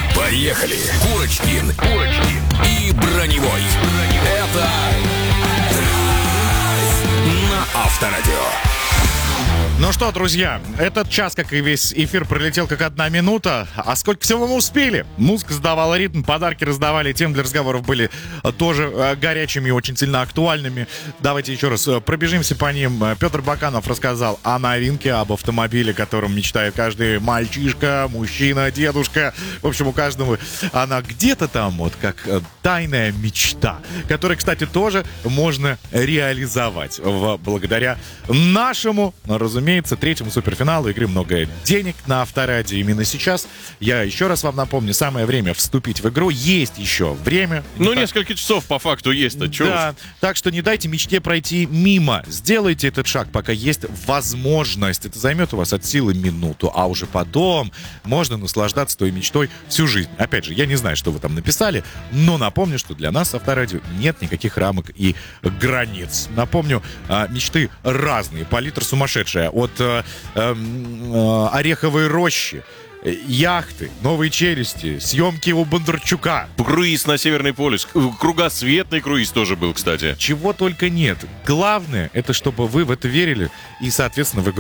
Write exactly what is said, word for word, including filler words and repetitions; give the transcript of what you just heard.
Поехали! Курочкин, Курочкин и Броневой. Это «Драйв» на Авторадио. Ну что, друзья, этот час, как и весь эфир, пролетел как одна минута. А сколько всего мы успели? Музыка задавала ритм, подарки раздавали, темы для разговоров были тоже горячими и очень сильно актуальными. Давайте еще раз пробежимся по ним. Петр Баканов рассказал о новинке, об автомобиле, о котором мечтает каждый мальчишка, мужчина, дедушка. В общем, у каждого она где-то там, вот как тайная мечта, которую, кстати, тоже можно реализовать в, благодаря нашему, разумеется, третьему суперфиналу игры «Много денег» на Авторадио. Именно сейчас, я еще раз вам напомню, самое время вступить в игру. Есть еще время. Ну, так... несколько часов по факту есть-то. Чё да, уж. так что не дайте мечте пройти мимо. Сделайте этот шаг, пока есть возможность. Это займет у вас от силы минуту, а уже потом можно наслаждаться той мечтой всю жизнь. Опять же, я не знаю, что вы там написали, но напомню, что для нас, Авторадио, нет никаких рамок и границ. Напомню, мечты разные, палитра сумасшедшая. От э, э, Ореховой рощи, яхты, новые челюсти, съемки у Бондарчука. Круиз на Северный полюс. Кругосветный круиз тоже был, кстати. Чего только нет. Главное, это чтобы вы в это верили и, соответственно, в игру